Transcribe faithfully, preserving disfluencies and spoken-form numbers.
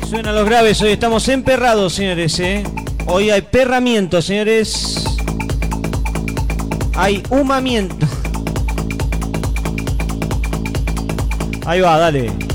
Suenan los graves, hoy estamos emperrados, señores, ¿eh? Hoy hay perramiento, señores. Hay humamiento. Ahí va, dale.